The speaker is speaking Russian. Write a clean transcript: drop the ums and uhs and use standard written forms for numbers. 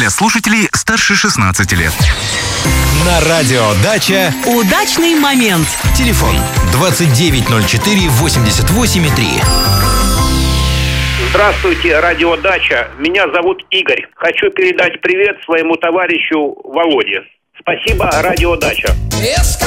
для слушателей старше 16 лет. На радио «Дача» удачный момент. телефон 2904-88,3. Здравствуйте, радио «Дача». Меня зовут Игорь. Хочу передать привет своему товарищу Володе. Спасибо, радио «Дача».